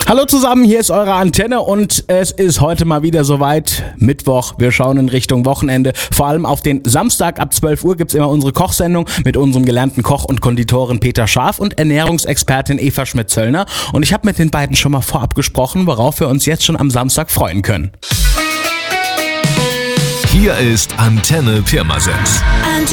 Hallo zusammen, hier ist eure Antenne und es ist heute mal wieder soweit. Mittwoch, wir schauen in Richtung Wochenende. Vor allem auf den Samstag ab 12 Uhr gibt's immer unsere Kochsendung mit unserem gelernten Koch und Konditoren Peter Scharf und Ernährungsexpertin Eva Schmidt-Zöllner. Und ich habe mit den beiden schon mal vorab gesprochen, worauf wir uns jetzt schon am Samstag freuen können. Hier ist Antenne Pirmasens.